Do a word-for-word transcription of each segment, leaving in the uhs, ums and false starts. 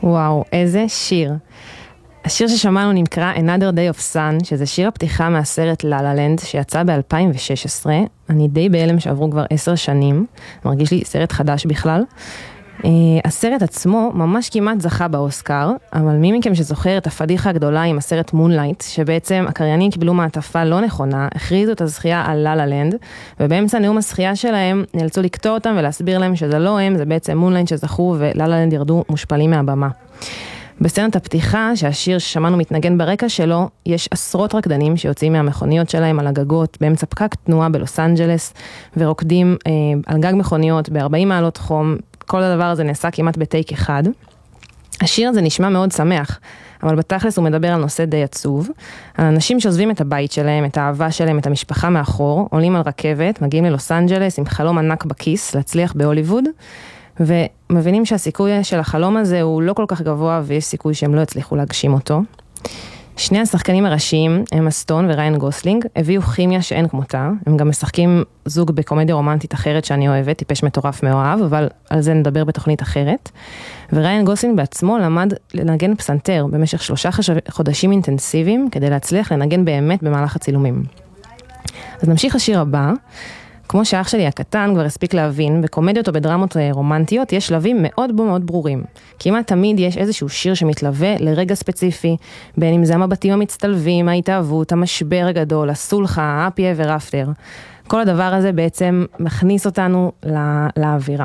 וואו, איזה שיר. השיר ששמענו נקרא Another Day of Sun, שזה שיר הפתיחה מהסרט La La Land, שיצא ב-אלפיים ושש עשרה. אני די בהלם שעברו כבר עשר שנים, מרגיש לי סרט חדש בכלל. Uh, הסרט עצמו ממש כמעט זכה באוסקר, אבל מי מכם שזוכר את הפדיחה הגדולה עם הסרט מונלייט, שבעצם הקריינים קיבלו מעטפה לא נכונה, הכריזו את הזכייה על לה לה לנד, ובאמצע נאום הזכייה שלהם נאלצו לקטוע אותם ולהסביר להם שזה לא הם, זה בעצם מונלייט שזכו ולה לה לנד ירדו מושפלים מהבמה. בסצנת הפתיחה, שהשיר ששמענו מתנגן ברקע שלו, יש עשרות רקדנים שיוצאים מהמכוניות שלהם על הגגות, באמצע פקק תנועה בלוס אנג'לס, ורוקדים אה, על גג מכוניות ב-ארבעים מעלות חום. כל הדבר הזה נעשה כמעט בטייק אחד. השיר הזה נשמע מאוד שמח, אבל בתכלס הוא מדבר על נושא די עצוב. על אנשים שעוזבים את הבית שלהם, את האהבה שלהם, את המשפחה מאחור, עולים על רכבת, מגיעים ללוס אנג'לס עם חלום ענק בכיס, להצליח בהוליווד, ומבינים שהסיכוי של החלום הזה הוא לא כל כך גבוה, ויש סיכוי שהם לא יצליחו להגשים אותו. שני השחקנים הראשיים, אמה סטון וריין גוסלינג, הביאו כימיה שאין כמותה. הם גם משחקים זוג בקומדיה רומנטית אחרת שאני אוהבת, טיפש מטורף מאוהב, אבל על זה נדבר בתוכנית אחרת. וריין גוסלינג בעצמו למד לנגן פסנתר במשך שלושה חודשים אינטנסיביים, כדי להצליח לנגן באמת במהלך הצילומים. אז נמשיך לשיר הבא. כמו שאח שלי הקטן כבר הספיק להבין, בקומדיות או בדרמות רומנטיות יש שלבים מאוד מאוד ברורים. כמעט תמיד יש איזשהו שיר שמתלווה לרגע ספציפי, בין אם זה המבטים המצטלבים, ההתאהבות, המשבר הגדול, הסולחה, האפי אבר אפטר. כל הדבר הזה בעצם מכניס אותנו לא, לאווירה.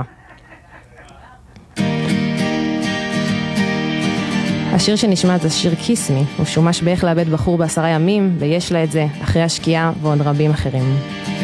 השיר שנשמע זה שיר Kiss Me, הוא שומש באיך לאבד בחור בעשרה ימים, ויש לה את זה אחרי השקיעה ועוד רבים אחרים.